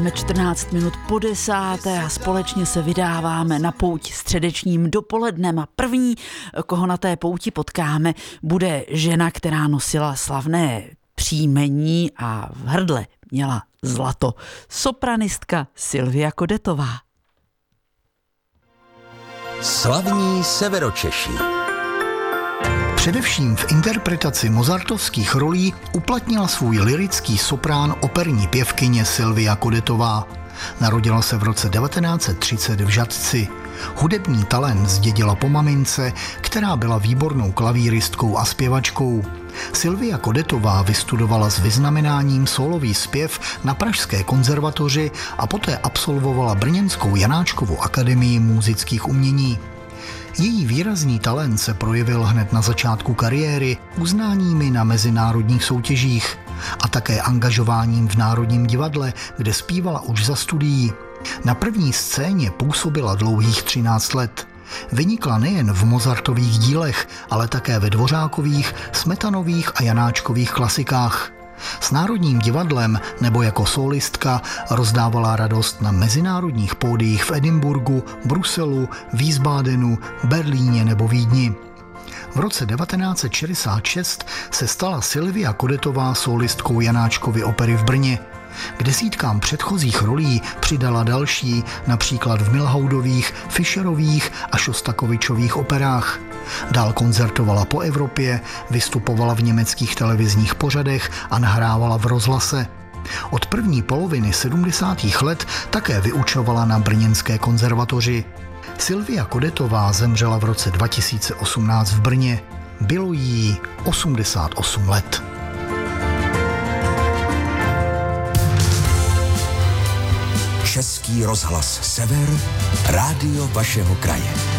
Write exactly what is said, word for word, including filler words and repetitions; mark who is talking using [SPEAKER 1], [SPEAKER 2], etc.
[SPEAKER 1] Máme čtrnáct minut po desáté a společně se vydáváme na pouť středečním dopolednem a první, koho na té pouti potkáme, bude žena, která nosila slavné příjmení a v hrdle měla zlato. Sopranistka Sylvia Kodetová.
[SPEAKER 2] Slavní Severočeši.
[SPEAKER 3] Především v interpretaci mozartovských rolí uplatnila svůj lyrický soprán operní pěvkyně Sylvia Kodetová. Narodila se v roce devatenáct set třicet v Žatci. Hudební talent zdědila po mamince, která byla výbornou klavíristkou a zpěvačkou. Sylvia Kodetová vystudovala s vyznamenáním sólový zpěv na Pražské konzervatoři a poté absolvovala brněnskou Janáčkovu akademii múzických umění. Její výrazný talent se projevil hned na začátku kariéry uznáními na mezinárodních soutěžích a také angažováním v Národním divadle, kde zpívala už za studií. Na první scéně působila dlouhých třináct let. Vynikla nejen v Mozartových dílech, ale také ve Dvořákových, Smetanových a Janáčkových klasikách. S Národním divadlem nebo jako sólistka rozdávala radost na mezinárodních pódiích v Edinburgu, Bruselu, Wiesbadenu, Berlíně nebo Vídni. V roce devatenáct set šedesát šest se stala Sylvia Kodetová sólistkou Janáčkovy opery v Brně. K desítkám předchozích rolí přidala další, například v Milhaudových, Fischerových a Šostakovičových operách. Dál koncertovala po Evropě, vystupovala v německých televizních pořadech a nahrávala v rozhlase. Od první poloviny sedmdesátých let také vyučovala na brněnské konzervatoři. Sylvia Kodetová zemřela v roce dva tisíce osmnáct v Brně. Bylo jí osmdesát osm let.
[SPEAKER 2] Český rozhlas Sever, rádio vašeho kraje.